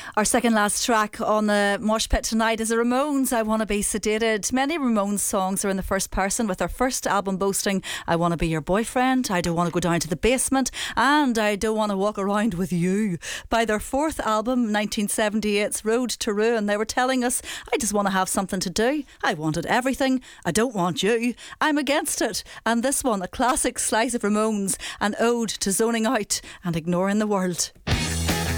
Our second last track on the Mosh Pit tonight is a Ramones, I Wanna Be Sedated. Many Ramones songs are in the first person, with their first album boasting, I wanna be your boyfriend, I don't want to go down to the basement, and I don't want to walk around with you. By their fourth album, 1978's Road to Ruin, they were telling us, I just want to have something to do. I wanted everything. I don't want you. I'm against it. And this one, a classic slice of Ramones, an ode to zoning out and ignoring the world.